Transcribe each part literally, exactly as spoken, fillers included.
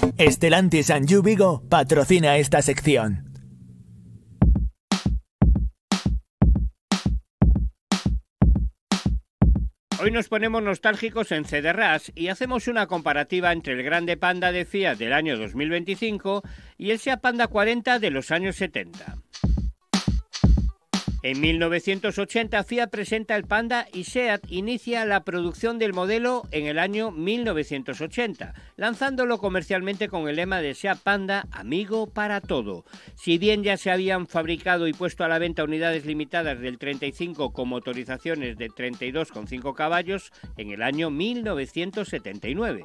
Stellantis and You Vigo patrocina esta sección. Hoy nos ponemos nostálgicos en Cederras y hacemos una comparativa entre el Grande Panda de Fiat del año dos mil veinticinco y el Seat Panda cuarenta de los años setenta. En mil novecientos ochenta Fiat presenta el Panda y Seat inicia la producción del modelo en el año mil novecientos ochenta, lanzándolo comercialmente con el lema de Seat Panda, amigo para todo. Si bien ya se habían fabricado y puesto a la venta unidades limitadas del treinta y cinco con motorizaciones de treinta y dos coma cinco caballos en el año mil novecientos setenta y nueve.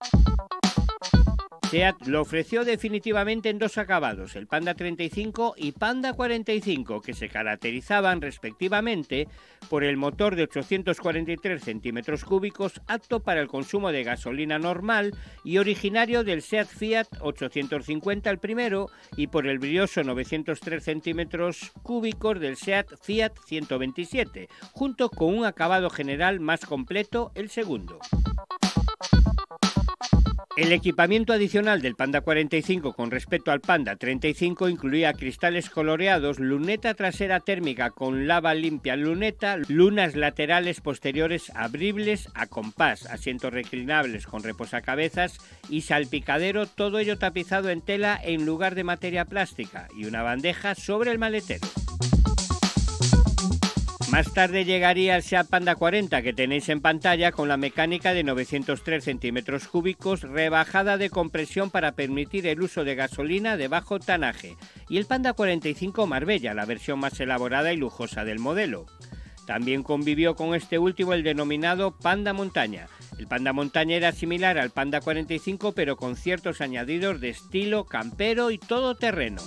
Seat lo ofreció definitivamente en dos acabados, el Panda treinta y cinco y Panda cuarenta y cinco, que se caracterizaban respectivamente por el motor de ochocientos cuarenta y tres centímetros cúbicos apto para el consumo de gasolina normal y originario del Seat Fiat ochocientos cincuenta el primero y por el brilloso novecientos tres centímetros cúbicos del Seat Fiat ciento veintisiete, junto con un acabado general más completo el segundo. El equipamiento adicional del Panda cuarenta y cinco con respecto al Panda treinta y cinco incluía cristales coloreados, luneta trasera térmica con lava limpia luneta, lunas laterales posteriores abribles a compás, asientos reclinables con reposacabezas y salpicadero, todo ello tapizado en tela en lugar de materia plástica y una bandeja sobre el maletero. Más tarde llegaría el Seat Panda cuarenta que tenéis en pantalla con la mecánica de novecientos tres centímetros cúbicos rebajada de compresión para permitir el uso de gasolina de bajo tanaje y el Panda cuarenta y cinco Marbella, la versión más elaborada y lujosa del modelo. También convivió con este último el denominado Panda Montaña. El Panda Montaña era similar al Panda cuarenta y cinco pero con ciertos añadidos de estilo campero y todoterreno.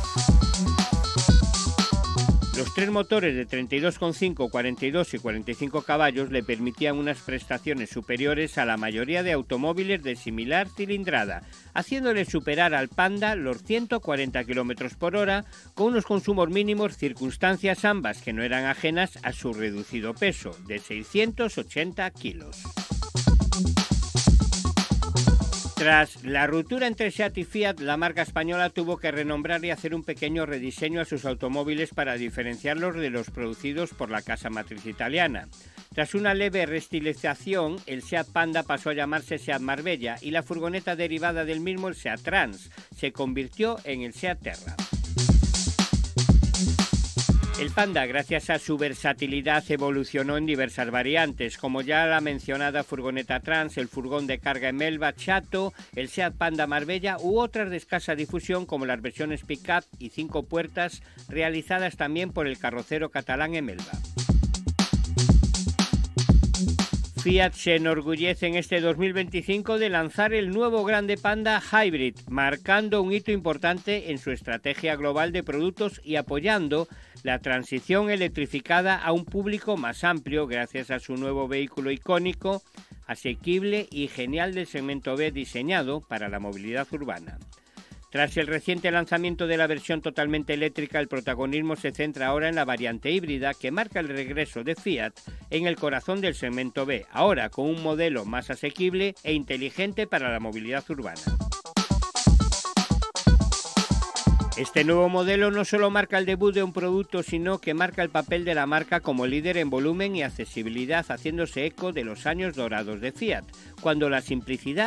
Los tres motores de treinta y dos coma cinco, cuarenta y dos y cuarenta y cinco caballos le permitían unas prestaciones superiores a la mayoría de automóviles de similar cilindrada, haciéndole superar al Panda los ciento cuarenta kilómetros por hora con unos consumos mínimos, circunstancias ambas que no eran ajenas a su reducido peso, de seiscientos ochenta kilos. Tras la ruptura entre Seat y Fiat, la marca española tuvo que renombrar y hacer un pequeño rediseño a sus automóviles para diferenciarlos de los producidos por la casa matriz italiana. Tras una leve reestilización, el Seat Panda pasó a llamarse Seat Marbella y la furgoneta derivada del mismo, el Seat Trans, se convirtió en el Seat Terra. El Panda, gracias a su versatilidad, evolucionó en diversas variantes, como ya la mencionada furgoneta Trans, el furgón de carga en Melba, Chato, el Seat Panda Marbella u otras de escasa difusión como las versiones pick-up y cinco puertas realizadas también por el carrocero catalán Emelva. Fiat se enorgullece en este dos mil veinticinco de lanzar el nuevo Grande Panda Hybrid, marcando un hito importante en su estrategia global de productos y apoyando la transición electrificada a un público más amplio gracias a su nuevo vehículo icónico, asequible y genial del segmento B diseñado para la movilidad urbana. Tras el reciente lanzamiento de la versión totalmente eléctrica, el protagonismo se centra ahora en la variante híbrida que marca el regreso de Fiat en el corazón del segmento B, ahora con un modelo más asequible e inteligente para la movilidad urbana. Este nuevo modelo no solo marca el debut de un producto, sino que marca el papel de la marca como líder en volumen y accesibilidad, haciéndose eco de los años dorados de Fiat, cuando la simplicidad